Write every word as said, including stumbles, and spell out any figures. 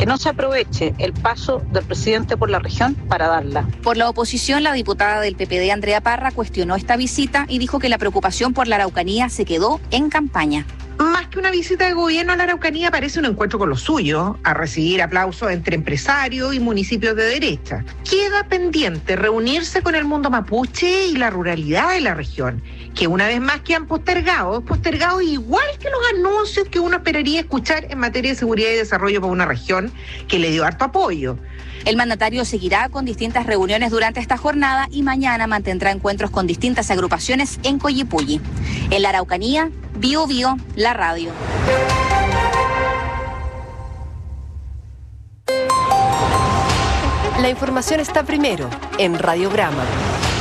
que no se aproveche el paso del presidente por la región para darla. Por la oposición, la diputada del P P D, Andrea Parra, cuestionó esta visita y dijo que la preocupación por la Araucanía se quedó en campaña. Más que una visita de gobierno a la Araucanía, parece un encuentro con los suyos, a recibir aplausos entre empresarios y municipios de derecha. Queda pendiente reunirse con el mundo mapuche y la ruralidad de la región, que una vez más quedan postergados, postergados igual que los anuncios que uno esperaría escuchar en materia de seguridad y desarrollo para una región que le dio harto apoyo. El mandatario seguirá con distintas reuniones durante esta jornada y mañana mantendrá encuentros con distintas agrupaciones en Collipulli. En la Araucanía, Bio Bio, la radio. La información está primero en Radiograma.